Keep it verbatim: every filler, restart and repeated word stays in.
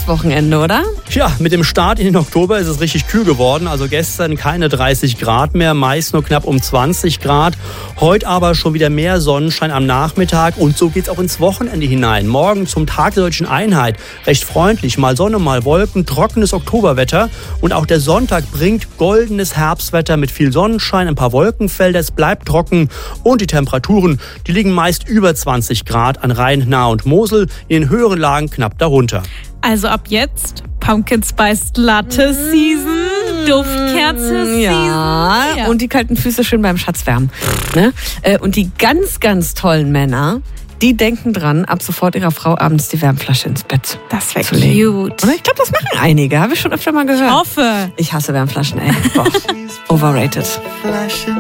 Herbstwochenende, oder? Ja, mit dem Start in den Oktober ist es richtig kühl geworden. Also gestern keine dreißig Grad mehr, meist nur knapp um zwanzig Grad. Heute aber schon wieder mehr Sonnenschein am Nachmittag. Und so geht's auch ins Wochenende hinein. Morgen zum Tag der Deutschen Einheit. Recht freundlich, mal Sonne, mal Wolken, trockenes Oktoberwetter. Und auch der Sonntag bringt goldenes Herbstwetter mit viel Sonnenschein, ein paar Wolkenfelder. Es bleibt trocken und die Temperaturen, die liegen meist über zwanzig Grad an Rhein, Nahe und Mosel. In den höheren Lagen knapp darunter. Also ab jetzt Pumpkin Spice Latte Season, Duftkerze Season. Ja, ja, und die kalten Füße schön beim Schatz wärmen. Ne? Und die ganz, ganz tollen Männer, die denken dran, ab sofort ihrer Frau abends die Wärmflasche ins Bett Das wäre zu legen. cute. Oder? Ich glaube, das machen einige. Habe ich schon öfter mal gehört. Ich hoffe. Ich hasse Wärmflaschen, ey. Boah. Overrated.